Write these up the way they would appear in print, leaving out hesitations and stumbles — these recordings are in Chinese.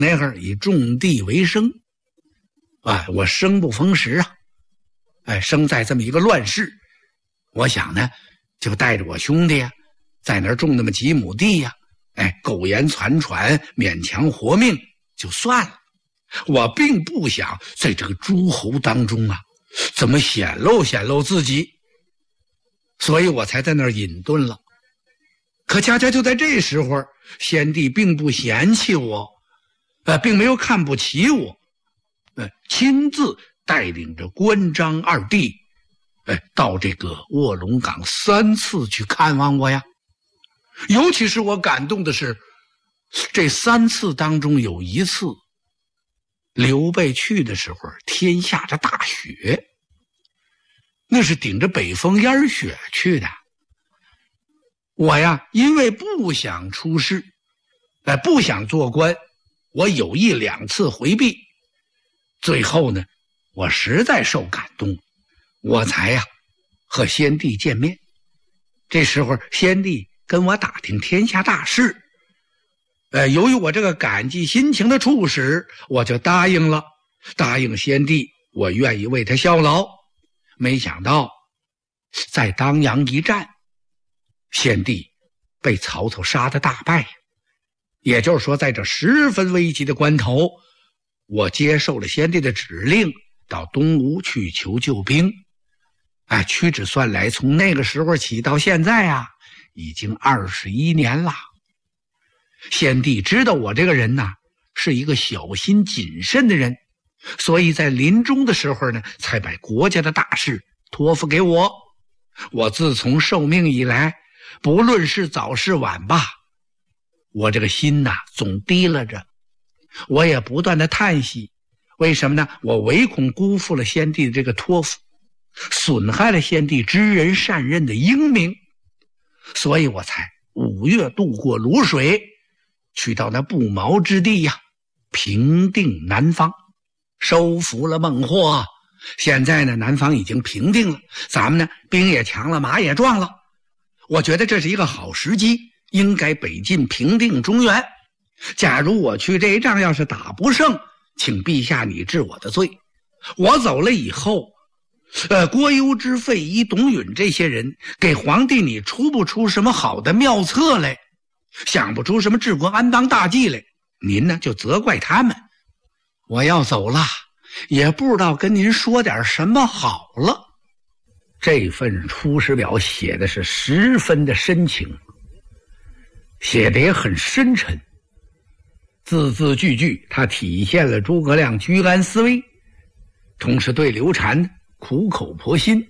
那会儿以种地为生，我生不逢时啊，生在这么一个乱世，我想呢，就带着我兄弟啊，在那儿种那么几亩地呀，苟延残喘，勉强活命就算了。我并不想在这个诸侯当中啊，怎么显露自己，所以我才在那儿隐遁了。可恰恰就在这时候，先帝并不嫌弃我，并没有看不起我，亲自带领着关张二弟，到这个卧龙岗3次去看望我呀。尤其是我感动的是，这3次当中有1次，刘备去的时候天下着大雪，那是顶着北风烟雪去的。我呀，因为不想出仕，不想做官，我有意2次回避。最后呢，我实在受感动，我才呀和先帝见面。这时候先帝跟我打听天下大事，由于我这个感激心情的促使，我就答应了，答应先帝我愿意为他效劳。没想到在当阳一战，先帝被曹操杀得大败，也就是说在这十分危急的关头，我接受了先帝的指令，到东吴去求救兵。屈指算来，从那个时候起到现在啊，已经21年了。先帝知道我这个人呐，是一个小心谨慎的人，所以在临终的时候呢，才把国家的大事托付给我。我自从受命以来，不论是早是晚吧，我这个心呐总提拉着，我也不断的叹息。为什么呢？我唯恐辜负了先帝的这个托付，损害了先帝知人善任的英名，所以我才5月渡过泸水，去到那不毛之地呀，平定南方，收服了孟获。现在呢，南方已经平定了，咱们呢兵也强了，马也壮了，我觉得这是一个好时机，应该北进平定中原。假如我去这一仗要是打不胜，请陛下你治我的罪。我走了以后，郭攸之、费祎、董允这些人给皇帝你出不出什么好的妙策来，想不出什么治国安邦大计来，您呢就责怪他们。我要走了，也不知道跟您说点什么好了。这份出师表写的是十分的深情，写的也很深沉，字字句句它体现了诸葛亮居安思危，同时对刘禅苦口婆心，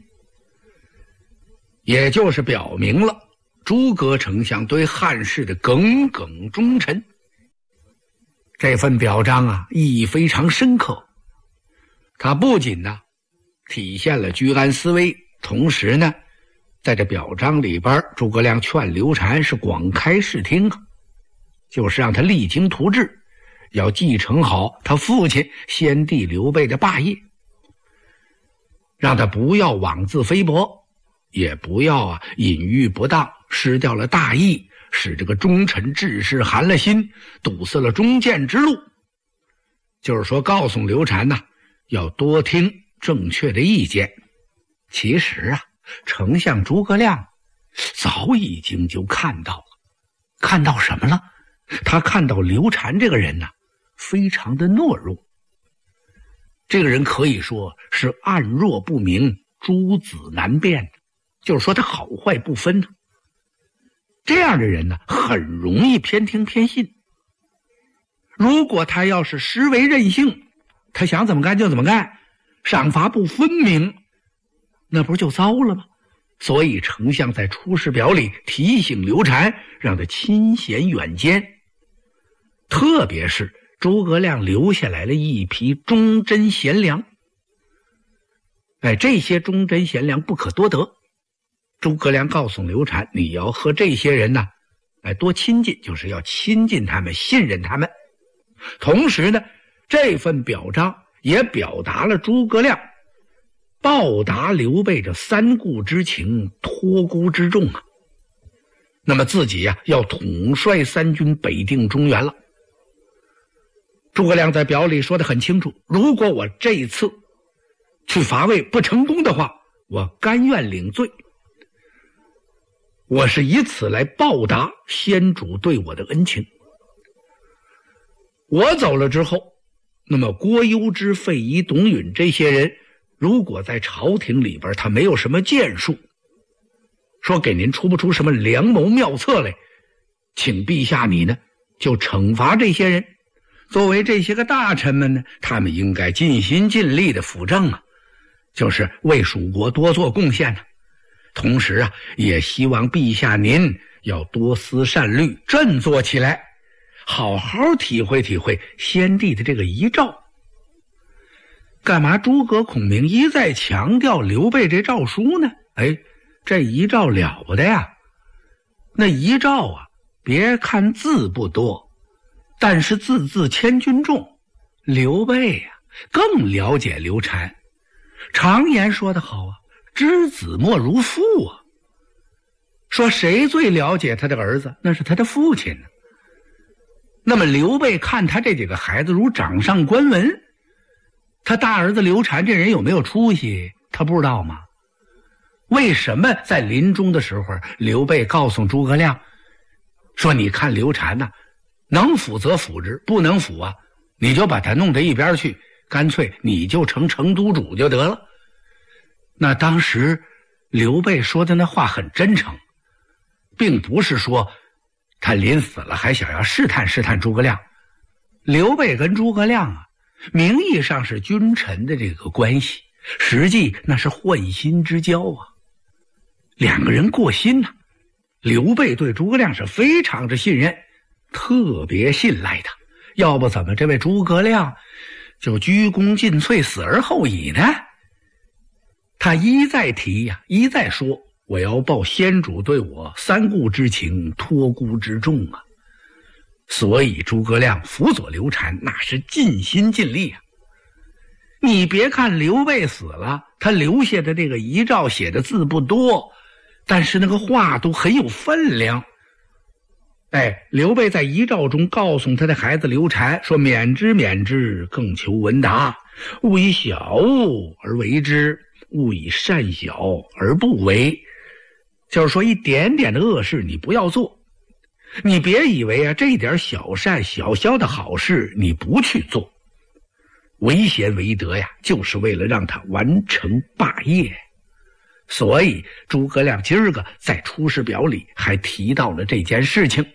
也就是表明了诸葛丞相对汉室的耿耿忠臣。这份表彰啊，意义非常深刻，它不仅呢体现了居安思危，同时呢在这表彰里边，诸葛亮劝刘禅是广开视听啊，就是让他励精图治，要继承好他父亲先帝刘备的霸业，让他不要妄自菲薄，也不要隐喻不当，失掉了大义，使这个忠臣志士寒了心，堵塞了忠谏之路。就是说告诉刘禅呢，要多听正确的意见。其实啊，丞相诸葛亮早已经就看到了，看到什么了？他看到刘禅这个人呢，非常的懦弱，这个人可以说是暗弱不明，诸子难辨，就是说他好坏不分。这样的人呢，很容易偏听偏信。如果他要是实为任性，他想怎么干就怎么干，赏罚不分明，那不就糟了吗？所以丞相在出师表里提醒刘禅，让他亲贤远兼，特别是诸葛亮留下来了一批忠贞贤良，这些忠贞贤良不可多得。诸葛亮告诉刘禅，你要和这些人呢多亲近，就是要亲近他们，信任他们。同时呢，这份表彰也表达了诸葛亮报答刘备这三顾之情，托孤之重啊。那么自己要统帅三军北定中原了。 诸葛亮在表里说得很清楚，如果我这一次去伐魏不成功的话，我甘愿领罪，我是以此来报答先主对我的恩情。我走了之后，那么郭攸之、费祎、董允这些人，如果在朝廷里边他没有什么建树，说给您出不出什么良谋妙策来，请陛下你呢就惩罚这些人。作为这些个大臣们呢，他们应该尽心尽力的辅政啊，就是为蜀国多做贡献啊。同时啊，也希望陛下您要多思善虑，振作起来，好好体会体会先帝的这个遗诏。干嘛诸葛孔明一再强调刘备这诏书呢？这遗诏了不得呀！那遗诏啊，别看字不多，但是字字千钧重。刘备呀，更了解刘禅。常言说得好啊，知子莫如父啊。说谁最了解他的儿子？那是他的父亲呢。那么刘备看他这几个孩子如掌上观文，他大儿子刘禅这人有没有出息，他不知道吗？为什么在临终的时候，刘备告诉诸葛亮说，你看刘禅呐，能辅则辅之，不能辅啊，你就把他弄到一边去，干脆你就成城都主就得了。那当时刘备说的那话很真诚，并不是说他临死了还想要试探试探诸葛亮。刘备跟诸葛亮啊，名义上是君臣的这个关系，实际那是换心之交啊，两个人过心啊。刘备对诸葛亮是非常的信任，特别信赖他，要不怎么这位诸葛亮就鞠躬尽瘁，死而后已呢？他一再提呀，一再说，我要报先主对我三顾之情，托孤之重啊。所以诸葛亮辅佐刘禅那是尽心尽力啊。你别看刘备死了，他留下的这个遗诏写的字不多，但是那个话都很有分量。刘备在遗诏中告诉他的孩子刘禅说，免之，更求闻达，勿以小恶而为之，勿以善小而不为。就是说一点点的恶事你不要做，你别以为啊，这点小善小小的好事你不去做，为贤为德呀，就是为了让他完成霸业。所以诸葛亮今儿个在出师表里还提到了这件事情。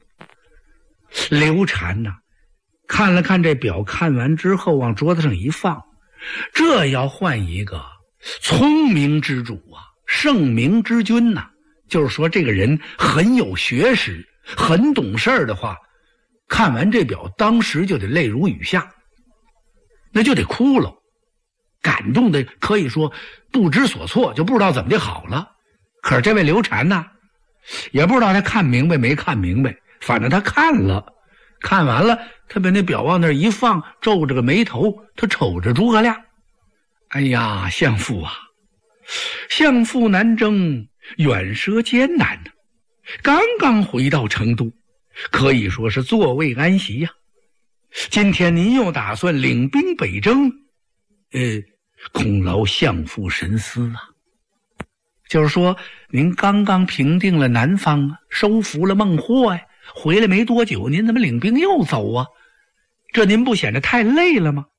刘禅呢，看了看这表，看完之后往桌子上一放，这要换一个聪明之主啊，圣明之君呐，就是说这个人很有学识，很懂事的话，看完这表当时就得泪如雨下，那就得哭了，感动的可以说不知所措，就不知道怎么就好了。可是这位刘禅呢，也不知道他看明白没看明白，反正他看了，看完了，他把那表往那一放，皱着个眉头，他瞅着诸葛亮。哎呀，相父啊，相父南征，远涉艰难呢，刚刚回到成都，可以说是座位安息呀。今天您又打算领兵北征，恐劳相父神思啊。就是说您刚刚平定了南方啊，收服了孟获呀，回来没多久，您怎么领兵又走啊？这您不显得太累了吗？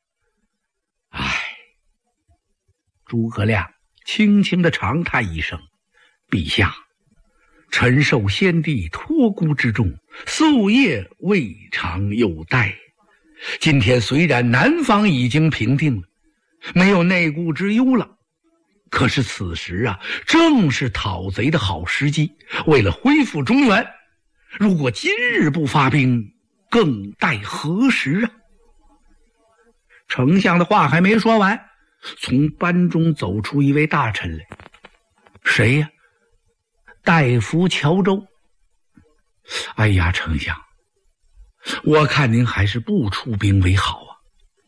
诸葛亮轻轻地长叹一声，陛下，臣受先帝托孤之重，夙夜未尝有怠。今天虽然南方已经平定了，没有内顾之忧了，可是此时啊，正是讨贼的好时机。为了恢复中原，如果今日不发兵，更待何时啊？丞相的话还没说完，从班中走出一位大臣来。谁呀？大夫乔州。哎呀，丞相，我看您还是不出兵为好啊。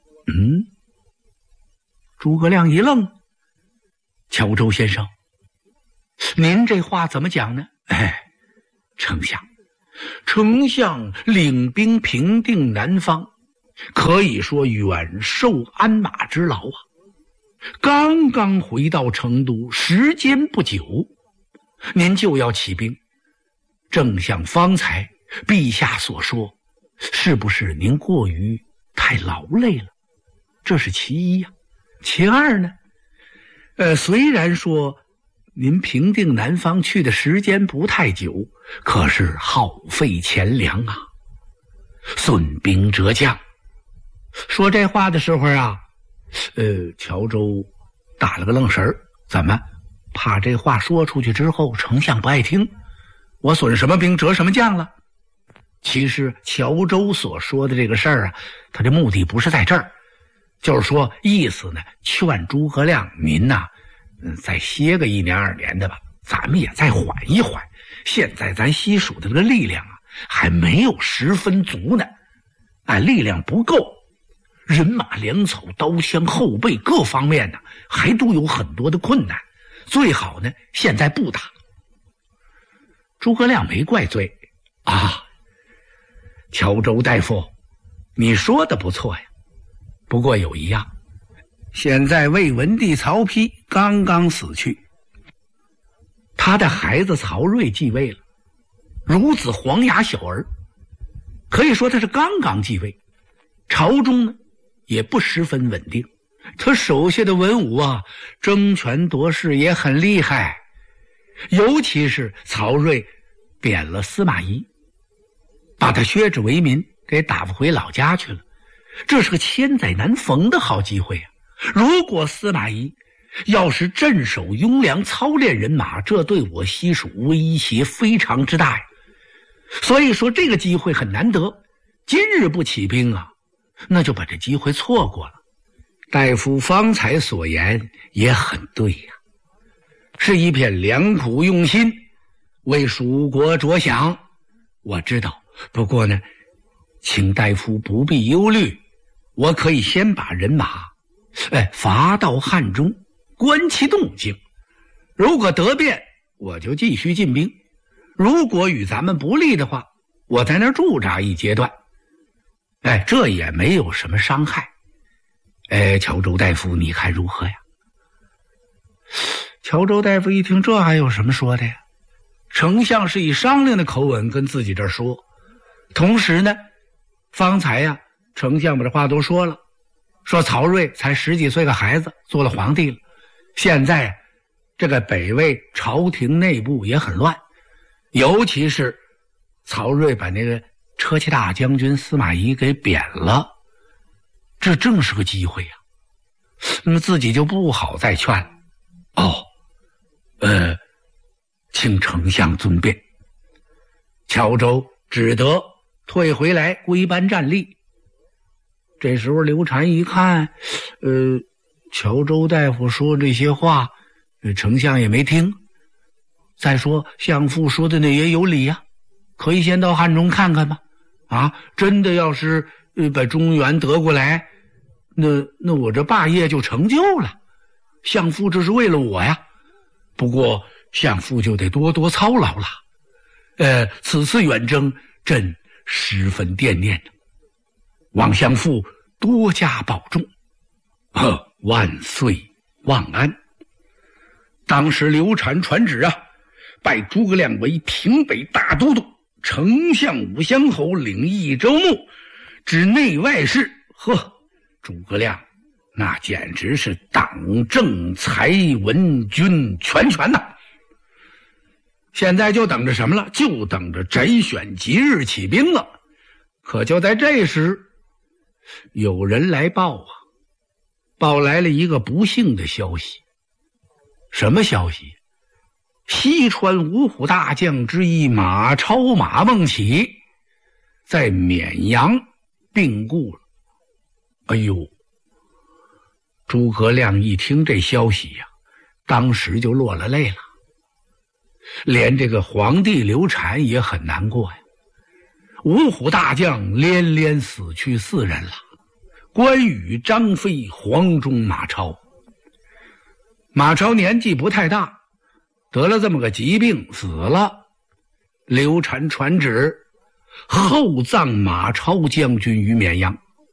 诸葛亮一愣，乔州先生，您这话怎么讲呢？丞相领兵平定南方， 可以说远受鞍马之劳啊。刚刚回到成都，时间不久，您就要起兵，正像方才陛下所说，是不是您过于太劳累了？这是其一呀。其二呢，虽然说您平定南方去的时间不太久，可是耗费钱粮啊，损兵折将。说这话的时候啊，乔州打了个愣神儿，怎么怕这话说出去之后丞相不爱听，我损什么兵折什么将了？其实乔州所说的这个事儿啊，他的目的不是在这儿，就是说意思呢，劝诸葛亮您呐，再歇个1年2年的吧，咱们也再缓一缓。现在咱西蜀的这个力量啊，还没有10分足呢，力量不够，人马粮草刀枪后备各方面呢，还都有很多的困难，最好呢现在不打。诸葛亮没怪罪啊，乔州大夫，你说的不错呀，不过有一样，现在魏文帝曹丕刚刚死去，他的孩子曹睿继位了，孺子黄牙小儿，可以说他是刚刚继位，朝中呢也不十分稳定，他手下的文武啊，争权夺势也很厉害，尤其是曹睿贬了司马懿，把他削职为民，给打发回老家去了，这是个千载难逢的好机会啊！如果司马懿要是镇守雍凉，操练人马，这对我西蜀威胁非常之大呀。所以说这个机会很难得，今日不起兵啊，那就把这机会错过了。大夫方才所言也很对呀，是一片良苦用心，为蜀国着想，我知道。不过呢，请大夫不必忧虑，我可以先把人马伐到汉中，观其动静，如果得便，我就继续进兵；如果与咱们不利的话，我在那儿驻扎一阶段。这也没有什么伤害。乔州大夫，你看如何呀？乔州大夫一听，这还有什么说的呀？丞相是以商量的口吻跟自己这儿说，同时呢，方才呀，丞相把这话都说了，说曹睿才10几岁个孩子做了皇帝了，现在这个北魏朝廷内部也很乱，尤其是曹睿把那个车骑大将军司马懿给贬了，这正是个机会呀。那么自己就不好再劝了。请丞相尊便。乔州只得退回来归班站立。这时候刘禅一看，乔州大夫说这些话，丞相也没听。再说相父说的那也有理呀，可以先到汉中看看吧。真的要是把中原得过来，那我这霸业就成就了。相父这是为了我呀，不过相父就得多多操劳了。此次远征，朕十分惦念着，望相父多加保重。万岁万安。当时刘禅传旨啊，拜诸葛亮为平北大都督，丞相武乡侯，领益州牧，知内外事。诸葛亮那简直是党政财文军全呐。现在就等着什么了？就等着摘选吉日起兵了。可就在这时，有人来报报来了一个不幸的消息。什么消息？西川五虎大将之一马超马孟起在沔阳病故了。诸葛亮一听这消息呀，当时就落了泪了。连这个皇帝刘禅也很难过呀。五虎大将连连死去4人了，关羽、张飞、黄忠、马超。马超年纪不太大，得了这么个疾病死了。刘禅传旨厚葬马超将军于沔阳，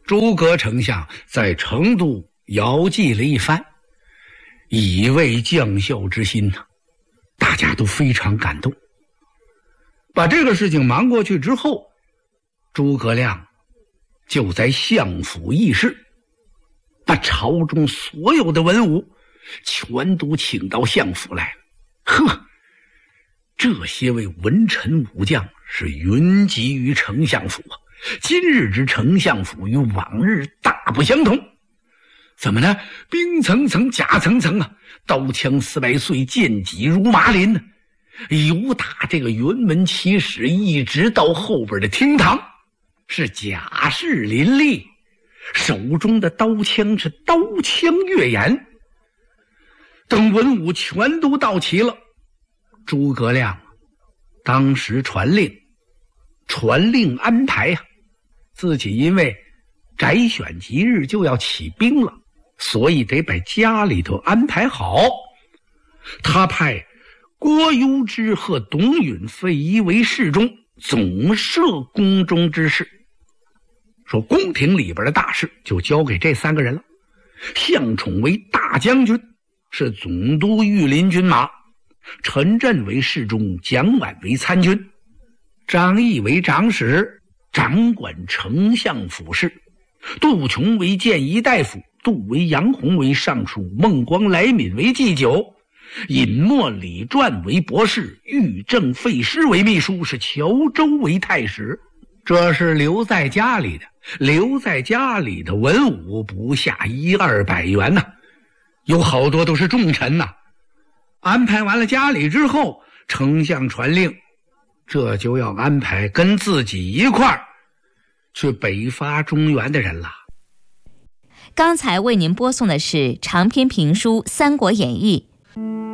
诸葛丞相在成都遥祭了一番，以慰将校之心呐，大家都非常感动。把这个事情忙过去之后，诸葛亮就在相府议事，把朝中所有的文武全都请到相府来。呵，这些位文臣武将是云集于丞相府啊！今日之丞相府与往日大不相同。怎么呢？兵层层，甲层层啊，刀枪400岁，剑戟如麻林呢。由打这个辕门起始，一直到后边的厅堂，是甲士林立，手中的刀枪是刀枪跃眼。等文武全都到齐了，诸葛亮当时传令安排啊，自己因为摘选吉日就要起兵了，所以得把家里头安排好。他派郭攸之和董允、费祎为侍中，总摄宫中之事。说宫廷里边的大事就交给这3个人了。向宠为大将军，是总督御林军马；陈震为侍中，蒋琬为参军；张翼为长史，掌管丞相府事；杜琼为谏议大夫，杜为杨弘为尚书，孟光、来敏为祭酒，尹默、李传为博士，御正、费师为秘书，是谯周为太史。这是留在家里的，文武不下100-200员呐，有好多都是重臣呐。安排完了家里之后，丞相传令，这就要安排跟自己一块儿去北伐中原的人了。 刚才为您播送的是长篇评书《三国演义》。